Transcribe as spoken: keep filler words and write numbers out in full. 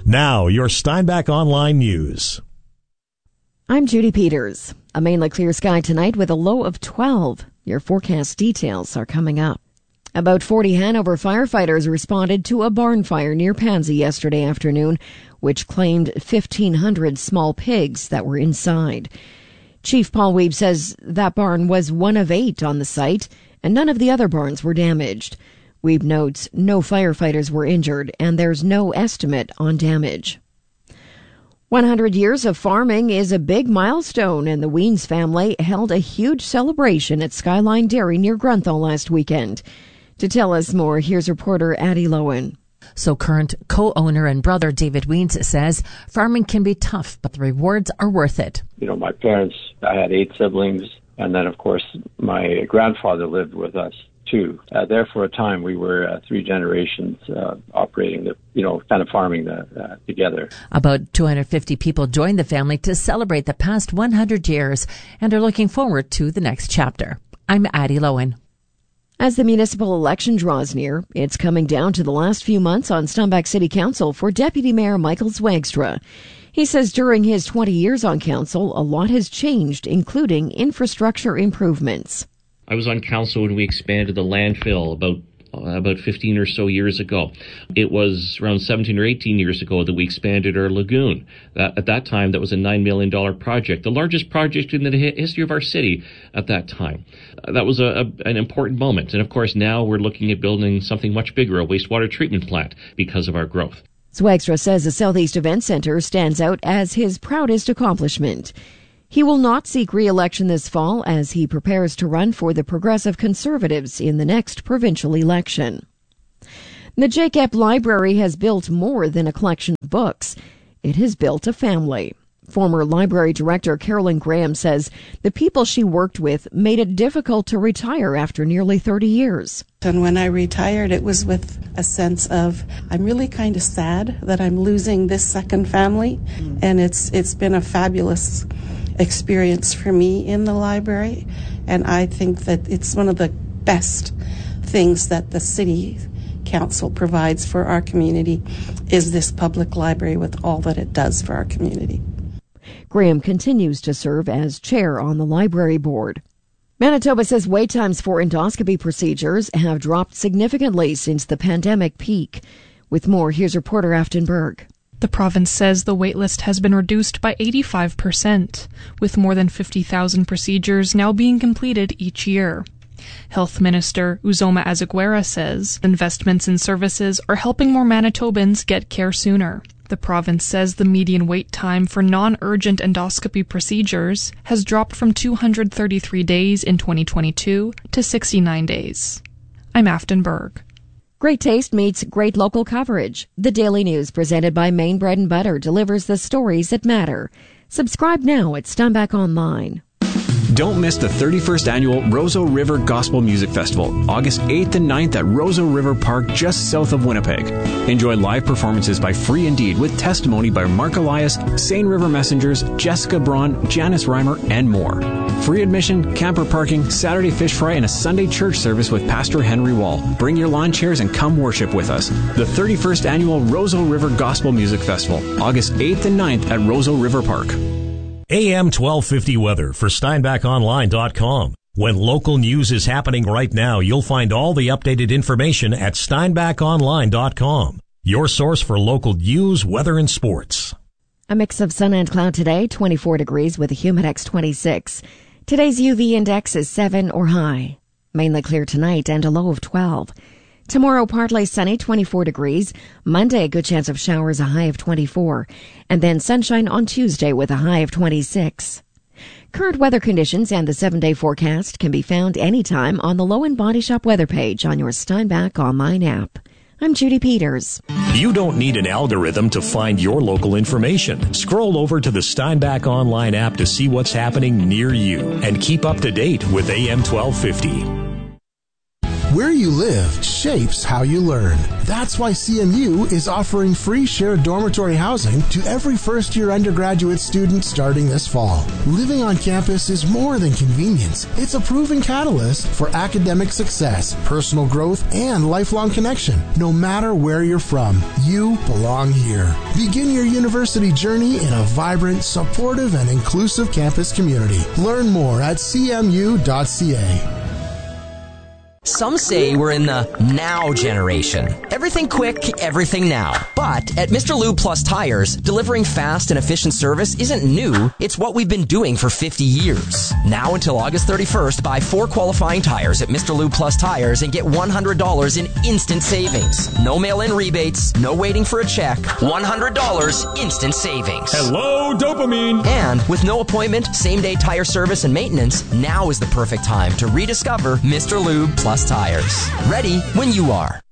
Now, your Steinbach Online News. I'm Judy Peters. A mainly clear sky tonight with a low of twelve. Your forecast details are coming up. About forty Hanover firefighters responded to a barn fire near Pansy yesterday afternoon, which claimed fifteen hundred small pigs that were inside. Chief Paul Weeb says that barn was one of eight on the site, and none of the other barns were damaged. Weeb notes no firefighters were injured, and there's no estimate on damage. one hundred years of farming is a big milestone, and the Weens family held a huge celebration at Skyline Dairy near Grunthal last weekend. To tell us more, here's reporter Addie Lowen. So current co-owner and brother David Weens says farming can be tough, but the rewards are worth it. You know, my parents, I had eight siblings, and then, of course, my grandfather lived with us, too. Uh, there for a time, we were uh, three generations uh, operating, the, you know, kind of farming the, uh, together. About two hundred fifty people joined the family to celebrate the past one hundred years and are looking forward to the next chapter. I'm Addie Lowen. As the municipal election draws near, it's coming down to the last few months on Steinbach City Council for Deputy Mayor Michael Zwagstra. He says during his twenty years on council, a lot has changed, including infrastructure improvements. I was on council when we expanded the landfill about uh, about fifteen or so years ago. It was around seventeen or eighteen years ago that we expanded our lagoon. That, at that time, that was a nine million dollars project, the largest project in the history of our city at that time. Uh, that was a, a, an important moment. And of course, now we're looking at building something much bigger, a wastewater treatment plant, because of our growth. Zwagstra says the Southeast Event Center stands out as his proudest accomplishment. He will not seek re-election this fall as he prepares to run for the Progressive Conservatives in the next provincial election. The Jacob Library has built more than a collection of books. It has built a family. Former library director Carolyn Graham says the people she worked with made it difficult to retire after nearly thirty years. And when I retired, it was with a sense of, I'm really kind of sad that I'm losing this second family. Mm. And it's it's been a fabulous experience for me in the library. And I think that it's one of the best things that the city council provides for our community is this public library with all that it does for our community. Graham continues to serve as chair on the library board. Manitoba says wait times for endoscopy procedures have dropped significantly since the pandemic peak. With more, here's reporter Afton Berg. The province says the waitlist has been reduced by eighty-five percent, with more than fifty thousand procedures now being completed each year. Health Minister Uzoma Azaguera says investments in services are helping more Manitobans get care sooner. The province says the median wait time for non-urgent endoscopy procedures has dropped from two hundred thirty-three days in twenty twenty-two to sixty-nine days. I'm Afton Berg. Great taste meets great local coverage. The Daily News presented by Maine Bread and Butter delivers the stories that matter. Subscribe now at Steinbach Online. Don't miss the thirty-first Annual Roseau River Gospel Music Festival, August eighth and ninth at Roseau River Park, just south of Winnipeg. Enjoy live performances by Free Indeed with testimony by Mark Elias, Seine River Messengers, Jessica Braun, Janice Reimer, and more. Free admission, camper parking, Saturday fish fry, and a Sunday church service with Pastor Henry Wall. Bring your lawn chairs and come worship with us. The thirty-first Annual Roseau River Gospel Music Festival, August eighth and ninth at Roseau River Park. A M twelve fifty weather for Steinbach Online dot com. When local news is happening right now, you'll find all the updated information at Steinbach Online dot com. Your source for local news, weather, and sports. A mix of sun and cloud today, twenty-four degrees with a Humidex twenty-six. Today's U V index is seven or high. Mainly clear tonight and a low of twelve. Tomorrow, partly sunny, twenty-four degrees. Monday, good chance of showers, a high of twenty-four. And then sunshine on Tuesday with a high of twenty-six. Current weather conditions and the seven-day forecast can be found anytime on the Lowen Body Shop weather page on your Steinbach Online app. I'm Judy Peters. You don't need an algorithm to find your local information. Scroll over to the Steinbach Online app to see what's happening near you and keep up to date with A M twelve fifty. Where you live shapes how you learn. That's why C M U is offering free shared dormitory housing to every first-year undergraduate student starting this fall. Living on campus is more than convenience. It's a proven catalyst for academic success, personal growth, and lifelong connection. No matter where you're from, you belong here. Begin your university journey in a vibrant, supportive, and inclusive campus community. Learn more at c m u dot c a. Some say we're in the now generation. Everything quick, everything now. But at Mister Lube Plus Tires, delivering fast and efficient service isn't new. It's what we've been doing for fifty years. Now until August thirty-first, buy four qualifying tires at Mister Lube Plus Tires and get one hundred dollars in instant savings. No mail-in rebates, no waiting for a check. one hundred dollars instant savings. Hello, dopamine! And with no appointment, same-day tire service and maintenance, now is the perfect time to rediscover Mister Lube Plus Tires. Ready when you are.